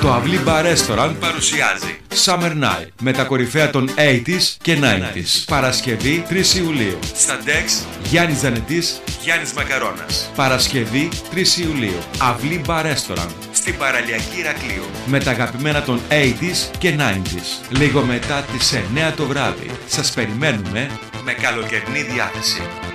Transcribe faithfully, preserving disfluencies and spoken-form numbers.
Το Αυλή Bar Restaurant παρουσιάζει Summer Night με τα κορυφαία των ογδόντα και ενενήντα. Παρασκευή τρεις Ιουλίου. Στα Dex Γιάννης Ζανετής, Γιάννης Μακαρώνας. Παρασκευή τρεις Ιουλίου. Αυλή Bar Restaurant στην παραλιακή Ηρακλείου. Με τα αγαπημένα των ογδόντα και ενενήντα. Λίγο μετά τις εννιά το βράδυ. Σας περιμένουμε με καλοκαιρινή διάθεση.